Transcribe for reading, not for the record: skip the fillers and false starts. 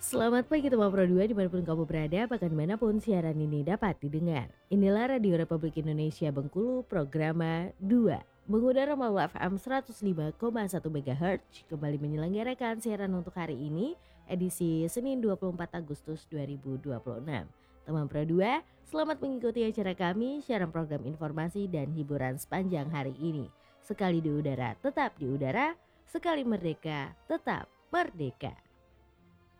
Selamat pagi teman Pro 2 dimanapun kamu berada, bahkan dimanapun siaran ini dapat didengar. Inilah Radio Republik Indonesia Bengkulu, Programa 2. Mengudara melalui FM 105,1 MHz, kembali menyelenggarakan siaran untuk hari ini, edisi Senin 24 Agustus 2026. Teman Pro 2, selamat mengikuti acara kami, siaran program informasi dan hiburan sepanjang hari ini. Sekali di udara, tetap di udara, sekali merdeka, tetap merdeka.